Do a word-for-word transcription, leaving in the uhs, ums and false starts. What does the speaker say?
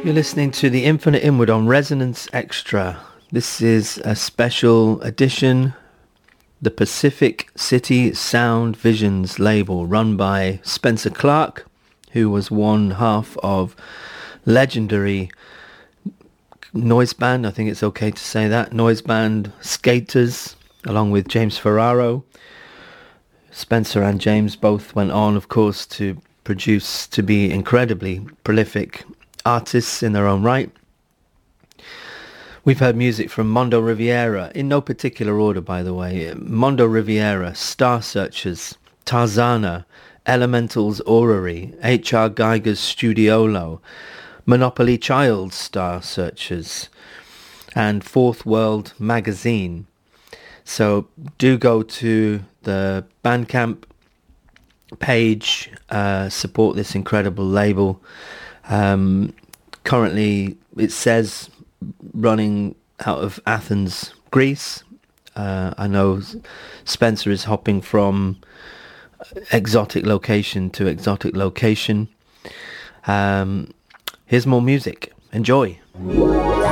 You're listening to The Infinite Inward on Resonance Extra. This is a special edition, the Pacific City Sound Visions label run by Spencer Clark, who was one half of legendary noise band, I think it's okay to say that, noise band Skaters, along with James Ferraro. Spencer and James both went on, of course, to produce, to be incredibly prolific artists in their own right. We've heard music from Mondo Riviera, in no particular order, by the way. Mondo Riviera, Star Searchers, Tarzana, Elementals Orrery, H R. Geiger's Studiolo, Monopoly Child Star Searchers, and Fourth World Magazine. So do go to the Bandcamp page, uh, support this incredible label. Um, currently, it says running out of Athens, Greece. Uh, I know Spencer is hopping from exotic location to exotic location. Um, here's more music. Enjoy.